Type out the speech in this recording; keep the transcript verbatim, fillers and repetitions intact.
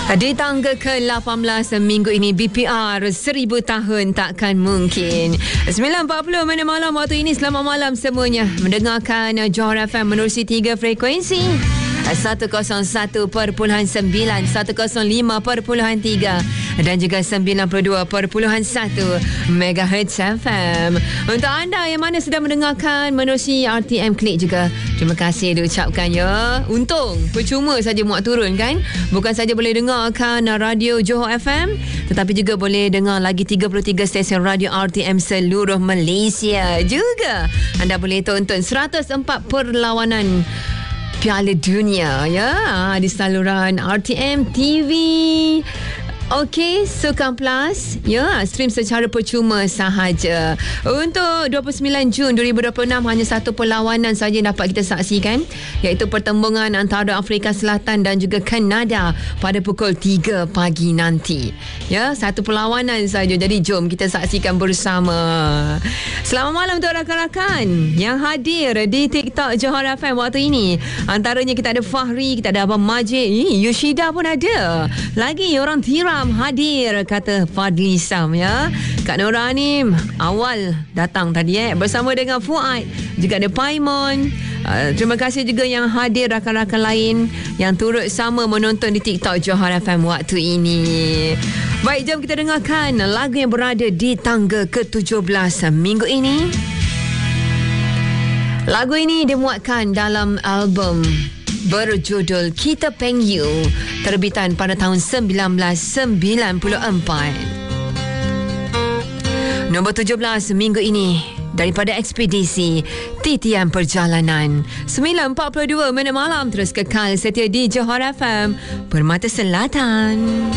Di tangga ke lapan belas minggu ini, B P R seribu tahun takkan mungkin. sembilan empat puluh mana malam waktu ini. Selamat malam semuanya. Mendengarkan Johor F M menerusi tiga frekuensi. seratus satu perpuluhan sembilan, seratus lima perpuluhan tiga dan juga sembilan puluh dua perpuluhan satu megahertz F M. Untuk anda yang mana sedang mendengarkan menerusi R T M Klik juga, terima kasih diucapkan ya. Untung percuma saja muat turun kan. Bukan saja boleh dengarkan radio Johor F M, tetapi juga boleh dengar lagi tiga puluh tiga stesen radio R T M seluruh Malaysia. Juga anda boleh tonton seratus empat perlawanan Piala Dunia ya di saluran R T M T V. Okey, Sukan Plus ya, stream secara percuma sahaja. Untuk dua puluh sembilan Jun dua ribu dua puluh enam hanya satu perlawanan saja dapat kita saksikan, iaitu pertembungan antara Afrika Selatan dan juga Kanada pada pukul tiga pagi nanti. Ya, satu perlawanan saja. Jadi jom kita saksikan bersama. Selamat malam untuk rakan-rakan yang hadir di TikTok Johor F M waktu ini. Antaranya kita ada Fahri, kita ada Abang Majid, Yoshida pun ada. Lagi orang tiram hadir, kata Fadli Sam ya. Kak Nora ni awal datang tadi eh bersama dengan Fuad, juga ada Paimon. Uh, terima kasih juga yang hadir rakan-rakan lain yang turut sama menonton di TikTok Johor F M waktu ini. Baik, jom kita dengarkan lagu yang berada di tangga ke tujuh belas minggu ini. Lagu ini dimuatkan dalam album berjudul Kita Peng You, terbitan pada tahun sembilan belas sembilan puluh empat. Nombor tujuh belas minggu ini daripada ekspedisi Titian Perjalanan. sembilan empat puluh dua minit malam, terus kekal setia di Johor F M, Permata Selatan.